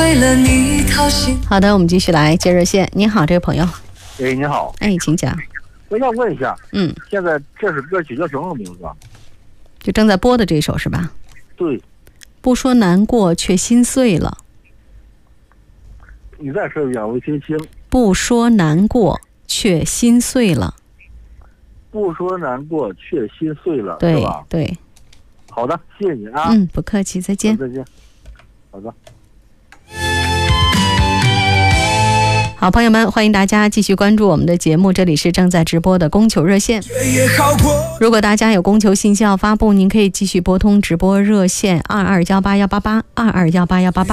为了你掏心。 好的，我们继续来接热线。你好，这位朋友。 哎，你好。 哎，请讲。 我要问一下， 现在这首歌曲叫什么名字？ 就正在播的这一首是吧？ 对。 不说难过，却心碎了。 你再说一遍，我没听清。 不说难过，却心碎了。 不说难过，却心碎了， 对是吧？ 对。 好的，谢谢你啊。 不客气，再见。 再见。好的。 好，朋友们，欢迎大家继续关注我们的节目，这里是正在直播的供求热线。如果大家有供求信息要发布，您可以继续拨通直播热线22181882218188。